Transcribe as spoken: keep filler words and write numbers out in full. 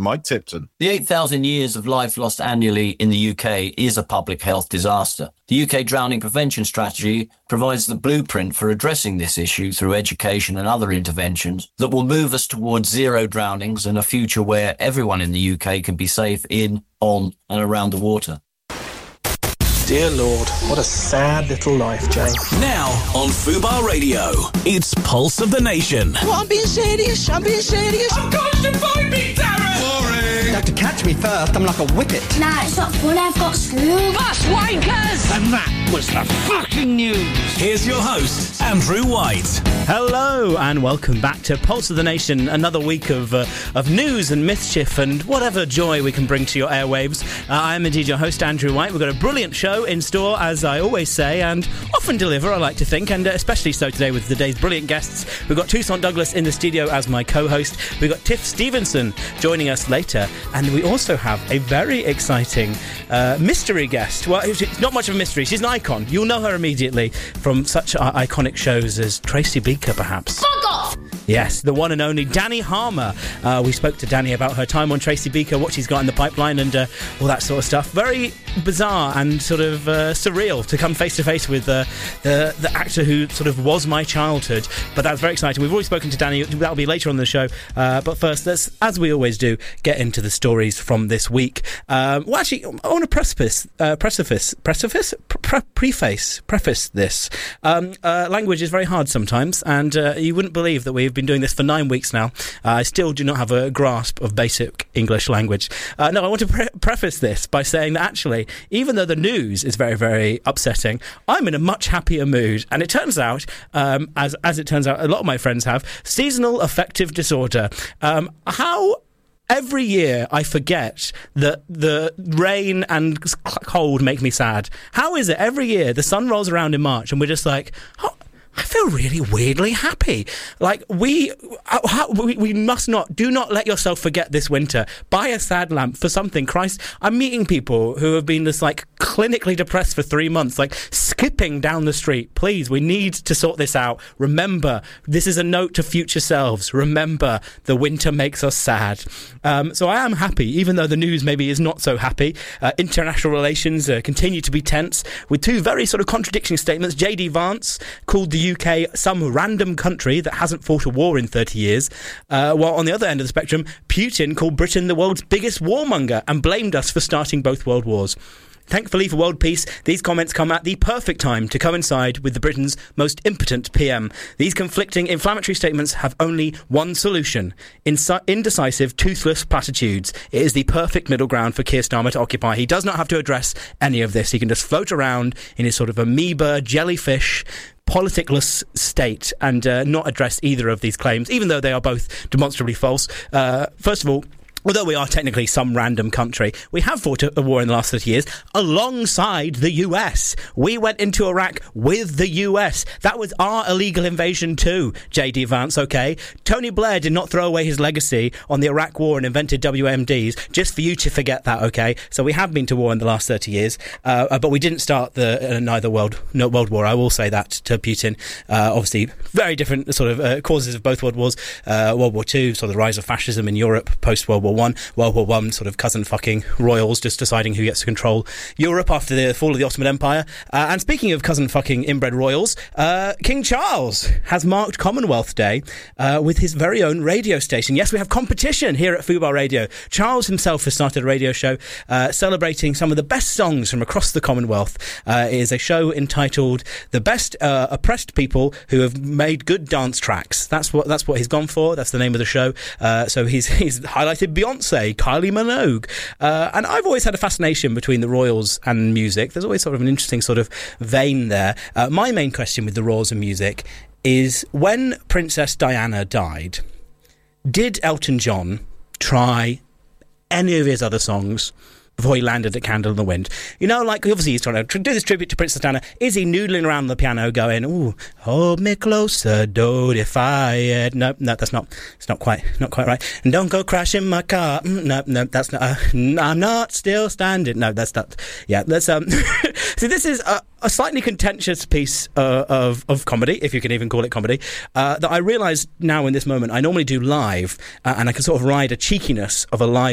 Mike Tipton. The eight thousand years of life lost annually in the U K is a public health disaster. The U K Drowning Prevention Strategy provides the blueprint for addressing this issue through education and other interventions that will move us towards zero drownings and a future where everyone in the U K can be safe in, on and around the water. Dear Lord, what a sad little life, Jane. Now on Fubar Radio, it's Pulse of the Nation. Well, I'm being serious, I'm being serious. Of course you find me, Darren! Boring! You have to catch me first, I'm like a whippet. Nah, it's not funny, I've got school. Bus wankers! And that was the fucking news. Here's your host, Andrew White. Hello and welcome back to Pulse of the Nation, another week of uh, of news and mischief and whatever joy we can bring to your airwaves. Uh, I am indeed your host, Andrew White. We've got a brilliant show in store, as I always say, and often deliver, I like to think, and uh, especially so today with today's brilliant guests. We've got Toussaint Douglas in the studio as my co-host. We've got Tiff Stevenson joining us later, and we also have a very exciting uh, mystery guest. Well, it's not much of a mystery. She's an icon. You'll know her immediately from such uh, iconic shows as Tracy Beaker, perhaps. Fuck off! Yes, the one and only Danny Harmer. Uh, we spoke to Danny about her time on Tracy Beaker, what she's got in the pipeline, and uh, all that sort of stuff. Very bizarre and sort of uh, surreal to come face to face with uh, the the actor who sort of was my childhood. But that's very exciting. We've already spoken to Danny. That'll be later on in the show. Uh, but first, let's, as we always do, get into the stories from this week. Um, well, actually, I want to precipice, uh, precipice, precipice, pre- preface, preface this. Um, uh, language is very hard sometimes, and uh, you wouldn't believe that we've been doing this for nine weeks now. Uh, I still do not have a grasp of basic English language. Uh, no, I want to pre- preface this by saying that actually, even though the news is very, very upsetting, I'm in a much happier mood. And it turns out, um, as as it turns out, a lot of my friends have seasonal affective disorder. Um, how... Every year I forget that the rain and cold make me sad. How is it every year the sun rolls around in March and we're just like, oh, I feel really weirdly happy. Like, we, how, we we must not, do not let yourself forget this winter. Buy a sad lamp for something. Christ, I'm meeting people who have been just, like, clinically depressed for three months, like, skipping down the street. Please, we need to sort this out. Remember, this is a note to future selves. Remember, the winter makes us sad. Um, so I am happy, even though the news maybe is not so happy. Uh, international relations uh, continue to be tense, with two very sort of contradicting statements. J D Vance called the U K some random country that hasn't fought a war in thirty years, uh, while on the other end of the spectrum, Putin called Britain the world's biggest warmonger and blamed us for starting both world wars. Thankfully for world peace, these comments come at the perfect time to coincide with the Britain's most impotent P M. These conflicting, inflammatory statements have only one solution: Insi- indecisive, toothless platitudes. It is the perfect middle ground for Keir Starmer to occupy. He does not have to address any of this. He can just float around in his sort of amoeba, jellyfish, politicless state and uh, not address either of these claims, even though they are both demonstrably false. Uh, first of all, although we are technically some random country, we have fought a war in the last thirty years alongside the U S. We went into Iraq with the U S. That was our illegal invasion too, J D Vance, okay? Tony Blair did not throw away his legacy on the Iraq war and invented W M Ds just for you to forget that, okay? So we have been to war in the last thirty years, uh, but we didn't start the uh, neither world no world war. I will say that to Putin. Uh, obviously, very different sort of uh, causes of both world wars. Uh, World War Two, sort of the rise of fascism in Europe post-World War One. World War One, sort of cousin fucking royals just deciding who gets to control Europe after the fall of the Ottoman Empire. Uh, and speaking of cousin fucking inbred royals, uh, King Charles has marked Commonwealth Day uh, with his very own radio station. Yes, we have competition here at Fubar Radio. Charles himself has started a radio show uh, celebrating some of the best songs from across the Commonwealth. Uh, it is a show entitled The Best uh, Oppressed People Who Have Made Good Dance Tracks. That's what that's what he's gone for. That's the name of the show. Uh, so he's he's highlighted Beyonce, Kylie Minogue, uh, and I've always had a fascination between the royals and music. There's always sort of an interesting sort of vein there. Uh, my main question with the royals and music is, when Princess Diana died, did Elton John try any of his other songs before he landed at Candle in the Wind? You know, like, obviously he's trying to do this tribute to Princess Diana. Is he noodling around the piano going, ooh, hold me closer, don't if I... No, no, that's not, it's not quite, not quite right. And don't go crashing my car. No, no, that's not, uh, I'm not still standing. No, that's not, yeah, that's, um... See, this is a, a slightly contentious piece uh, of, of comedy, if you can even call it comedy, uh, that I realise now in this moment I normally do live, uh, and I can sort of ride a cheekiness of a live